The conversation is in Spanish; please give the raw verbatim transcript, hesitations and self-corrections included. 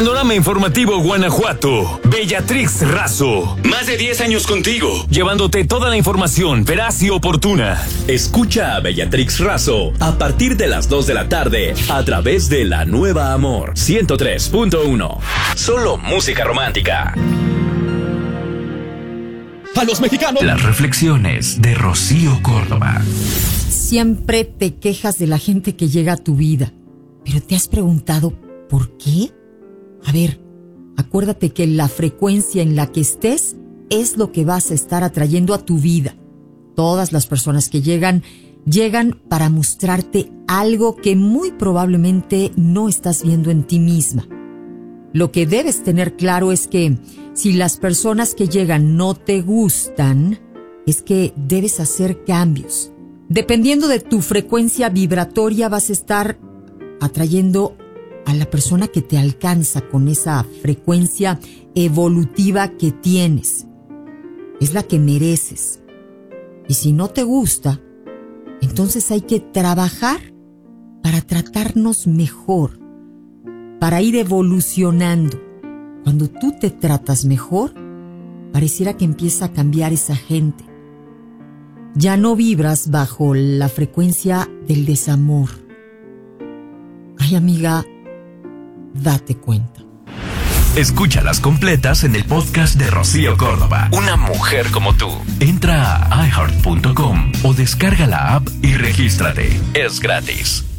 Panorama Informativo Guanajuato. Bellatrix Razo. Más de diez años contigo, llevándote toda la información veraz y oportuna. Escucha a Bellatrix Razo a partir de las dos de la tarde a través de La Nueva Amor ciento tres punto uno. Solo música romántica. A los mexicanos. Las reflexiones de Rocío Córdoba. Siempre te quejas de la gente que llega a tu vida, pero ¿te has preguntado por qué? A ver, acuérdate que la frecuencia en la que estés es lo que vas a estar atrayendo a tu vida. Todas las personas que llegan, llegan para mostrarte algo que muy probablemente no estás viendo en ti misma. Lo que debes tener claro es que si las personas que llegan no te gustan, es que debes hacer cambios. Dependiendo de tu frecuencia vibratoria, vas a estar atrayendo a la persona que te alcanza con esa frecuencia evolutiva que tienes. Es la que mereces. Y si no te gusta, entonces hay que trabajar para tratarnos mejor, para ir evolucionando. Cuando tú te tratas mejor, pareciera que empieza a cambiar esa gente. Ya no vibras bajo la frecuencia del desamor. Ay, amiga, date cuenta. Escúchalas completas en el podcast de Rocío Córdoba. Una mujer como tú. Entra a i heart punto com o descarga la app y regístrate. Es gratis.